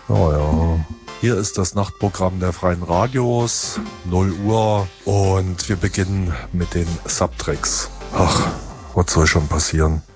Oh ja. Hier ist das Nachtprogramm der Freien Radios, 0 Uhr, und wir beginnen mit den Subtracks. Ach, was soll schon passieren?